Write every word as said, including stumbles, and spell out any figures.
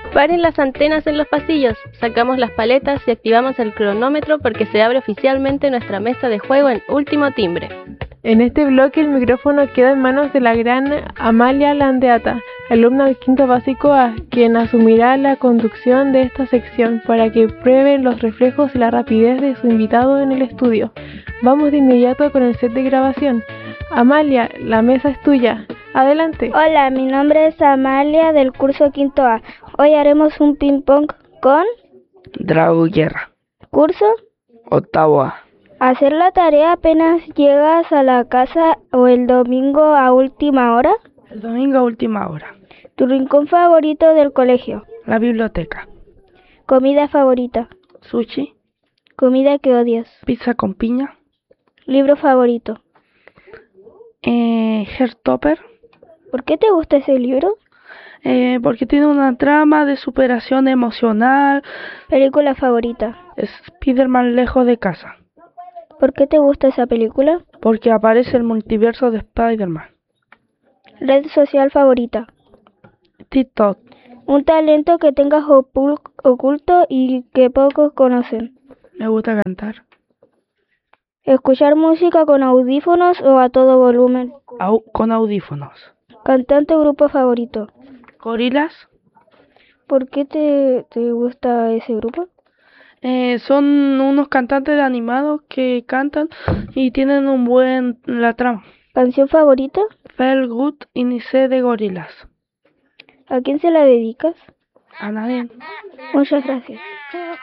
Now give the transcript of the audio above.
Paren las antenas en los pasillos, sacamos las paletas y activamos el cronómetro porque se abre oficialmente nuestra mesa de juego en Último Timbre. En este bloque el micrófono queda en manos de la gran Amalia Landeata, alumna del quinto básico A, quien asumirá la conducción de esta sección para que prueben los reflejos y la rapidez de su invitado en el estudio. Vamos de inmediato con el set de grabación. Amalia, la mesa es tuya. Adelante. Hola, mi nombre es Amalia del curso quinto A. Hoy haremos un ping pong con Drago Guerra. ¿Curso? Octavo A. ¿Hacer la tarea apenas llegas a la casa o el domingo a última hora? El domingo a última hora. ¿Tu rincón favorito del colegio? La biblioteca. ¿Comida favorita? Sushi. ¿Comida que odias? Pizza con piña. ¿Libro favorito? Eh, Hertopper. ¿Por qué te gusta ese libro? Eh, porque tiene una trama de superación emocional. ¿Película favorita? Spider-Man lejos de casa. ¿Por qué te gusta esa película? Porque aparece el multiverso de Spider-Man. ¿Red social favorita? TikTok. ¿Un talento que tengas oculto y que pocos conocen? Me gusta cantar. ¿Escuchar música con audífonos o a todo volumen? Au con audífonos. ¿Cantante o grupo favorito? Gorilas. ¿Por qué te, te gusta ese grupo? Eh, son unos cantantes animados que cantan y tienen un buen la trama. ¿Canción favorita? Feel Good Inice de Gorilas. ¿A quién se la dedicas? A nadie. Muchas gracias.